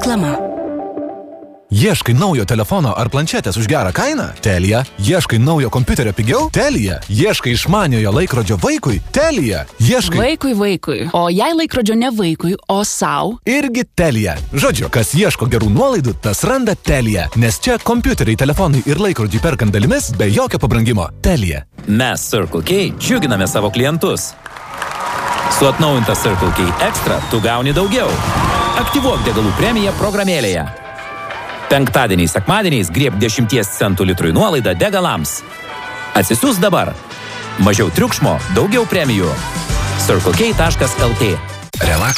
Reklama. Ieškai naujo telefono ar planšetės už gerą kainą? Telia. Ieškai naujo kompiuterio pigiau? Telia. Ieškai išmaniojo laikrodžio vaikui? Telia. Ieškai... Vaikui. O jei laikrodžio ne vaikui, o sau? Irgi Telia. Žodžiu, kas ieško gerų nuolaidų, tas randa Telia. Nes čia kompiuteriai, telefonai ir laikrodžiai perkant dalimis be jokio pabrangimo. Telia. Mes Circle K džiuginame savo klientus. Su atnaujinta Circle K Extra tu gauni daugiau. Aktyvuok degalų premiją programėlėje. Penktadieniais, sekmadieniais grieb 10 centų litrui nuolaidą degalams. Atsisiųs dabar. Mažiau triukšmo, daugiau premijų. CircleK.lt. Relax